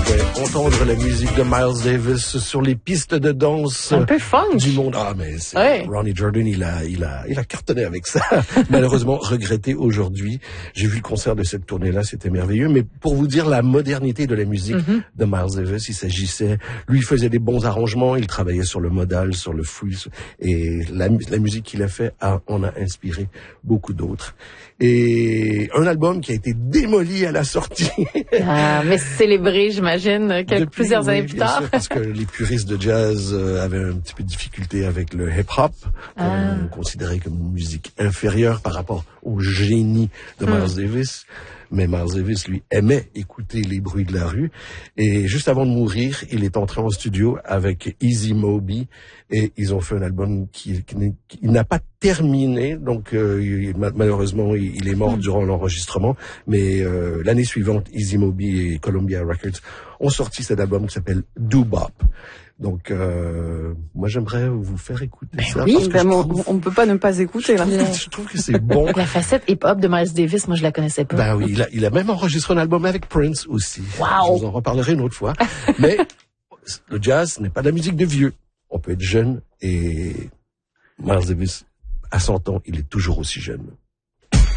Entendre la musique de Miles Davis sur les pistes de danse un peu funk du monde. Ah, mais c'est Ronnie Jordan, il a cartonné avec ça. Malheureusement, regretté aujourd'hui. J'ai vu le concert de cette tournée-là, c'était merveilleux. Mais pour vous dire la modernité de la musique de Miles Davis, il s'agissait, lui, il faisait des bons arrangements, il travaillait sur le modal, sur le free, et la musique qu'il a fait en a inspiré beaucoup d'autres. Et un album qui a été démoli à la sortie. mais célébré, j'imagine, plusieurs années plus tard. Sûr, parce que les puristes de jazz avaient un petit peu de difficulté avec le hip-hop, qu'on considérait comme une musique inférieure par rapport au génie de Miles Davis. Mais Miles Davis, lui, aimait écouter les bruits de la rue. Et juste avant de mourir, il est entré en studio avec Easy Moby et ils ont fait un album qui n'a pas terminé. Donc, malheureusement, il est mort durant l'enregistrement. Mais l'année suivante, Easy Moby et Columbia Records ont sorti cet album qui s'appelle Doo Bop. Donc, moi, j'aimerais vous faire écouter ça. Oui, on ne peut pas ne pas écouter, là. Je trouve que c'est bon. La facette hip-hop de Miles Davis, moi, je la connaissais pas. Ben oui, il a même enregistré un album avec Prince aussi. Wow. Je vous en reparlerai une autre fois. Mais le jazz n'est pas de la musique de vieux. On peut être jeune et Miles Davis, à 100 ans, il est toujours aussi jeune.